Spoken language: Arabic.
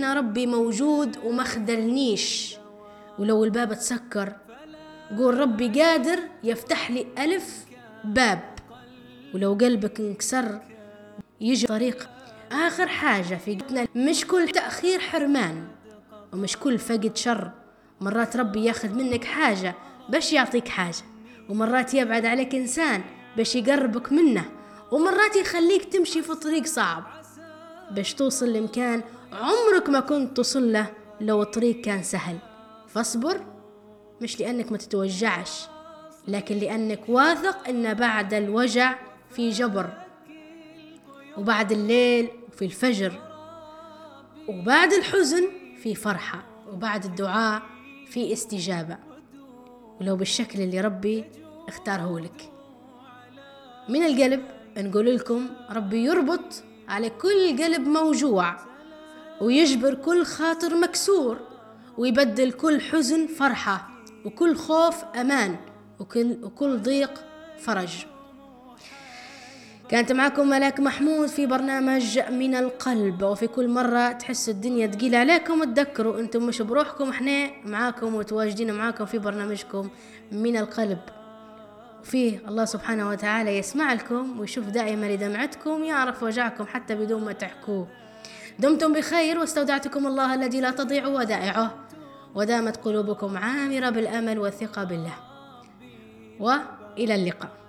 إن ربي موجود وما خذلنيش. ولو الباب تسكر قول ربي قادر يفتح لي 1000 باب. ولو قلبك انكسر يجي طريق. آخر حاجة في قلتنا، مش كل تأخير حرمان ومش كل فقد شر. مرات ربي ياخذ منك حاجة باش يعطيك حاجة، ومرات يبعد عليك إنسان باش يقربك منه، ومرات يخليك تمشي في طريق صعب باش توصل لمكان عمرك ما كنت توصل له لو الطريق كان سهل. فاصبر، مش لأنك ما تتوجعش، لكن لأنك واثق إن بعد الوجع في جبر، وبعد الليل في الفجر، وبعد الحزن في فرحة، وبعد الدعاء في استجابة، ولو بالشكل اللي ربي اختاره لك. من القلب نقول لكم ربي يربط على كل قلب موجوع، ويجبر كل خاطر مكسور، ويبدل كل حزن فرحة، وكل خوف أمان، وكل ضيق فرج. كانت معكم ملاك محمود في برنامج من القلب. وفي كل مرة تحسوا الدنيا تقيلة عليكم تذكروا أنتم مش بروحكم، احنا معاكم وتواجدين معاكم في برنامجكم من القلب. وفيه الله سبحانه وتعالى يسمع لكم ويشوف دائما لدمعتكم، يعرف وجعكم حتى بدون ما تحكوه. دمتم بخير، واستودعتكم الله الذي لا تضيع ودائعه، ودامت قلوبكم عامرة بالأمل والثقة بالله. وإلى اللقاء.